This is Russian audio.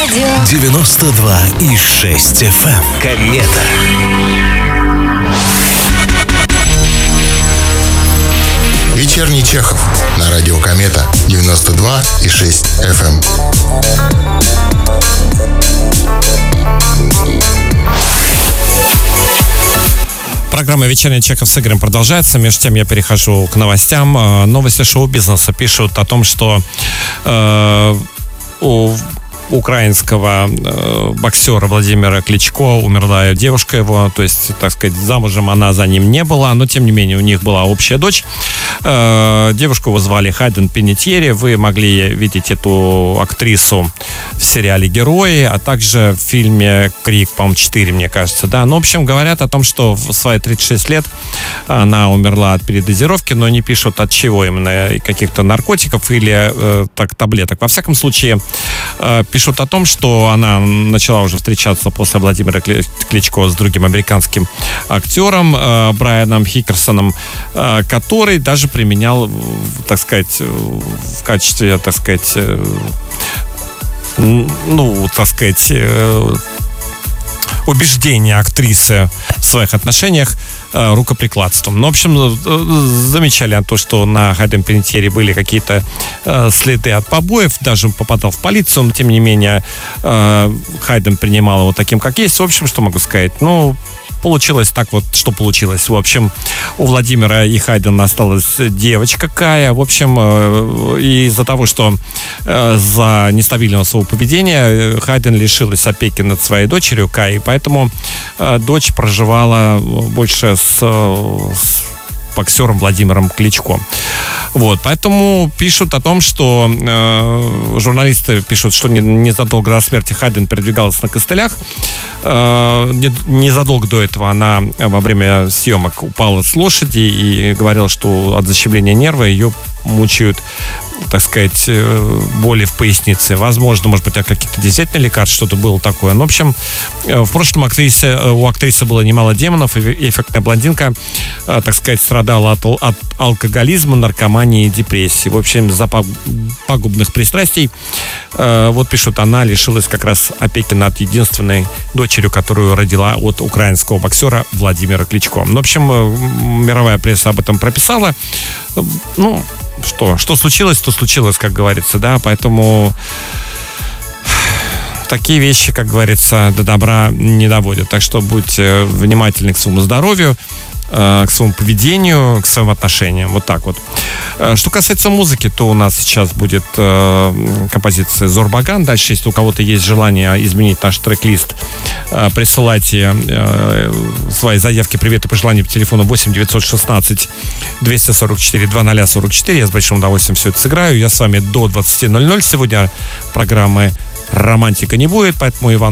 Радио 92,6 FM. Комета. Вечерний Чехов на радио Комета 92,6 FM. Программа «Вечерний Чехов» с Игорем продолжается. Между тем я перехожу к новостям. Новости шоу-бизнеса пишут о том, что у украинского боксера Владимира Кличко умерла девушка его, то есть, так сказать, замужем она за ним не была, но, тем не менее, у них была общая дочь. Девушку его звали Хайден Панеттиери. Вы могли видеть эту актрису в сериале «Герои», а также в фильме «Крик», по-моему, 4, мне кажется, да. Ну, в общем, говорят о том, что в свои 36 лет она умерла от передозировки, но не пишут от чего именно, каких-то наркотиков или таблеток. Во всяком случае, пишут о том, что она начала уже встречаться после Владимира Кличко с другим американским актером Брайаном Хикерсоном, который даже применял, так сказать, в качестве, так сказать, убеждения актрисы в своих отношениях рукоприкладством. Ну, в общем, замечали то, что на Хайден Панеттиери были какие-то следы от побоев, даже попадал в полицию, но, тем не менее, Хайден принимал его таким, как есть. В общем, что могу сказать? Ну, получилось так вот, что получилось. В общем, у Владимира и Хайдена осталась девочка Кая. В общем, из-за того, что за нестабильного своего поведения Хайден лишилась опеки над своей дочерью Кай, поэтому дочь проживала больше с боксером Владимиром Кличко. Вот, поэтому пишут о том, что журналисты пишут, что незадолго до смерти Хайден передвигалась на костылях. Незадолго до этого она во время съемок упала с лошади и говорила, что от защемления нерва ее мучают, так сказать, боли в пояснице. Возможно, может быть, от каких-то действительно лекарств что-то было такое. Но, в общем, в прошлом у актрисы было немало демонов, и эффектная блондинка, так сказать, страдала от алкоголизма, наркомании и депрессии. В общем, за пагубных пристрастий, вот пишут, она лишилась как раз опеки над единственной дочерью, которую родила от украинского боксера Владимира Кличко. Ну, в общем, мировая пресса об этом прописала. Ну, что случилось, то случилось, как говорится, да, поэтому такие вещи, как говорится, до добра не доводят. Так что будьте внимательны к своему здоровью, к своему поведению, к своим отношениям. Вот так вот. Что касается музыки, то у нас сейчас будет композиция Зорбаган. Дальше, если у кого-то есть желание изменить наш трек-лист, присылайте свои заявки, привет и пожелания по телефону 8 916 244 2044. Я с большим удовольствием все это сыграю. Я с вами до 20:00. Сегодня программы «Романтика» не будет, поэтому Иван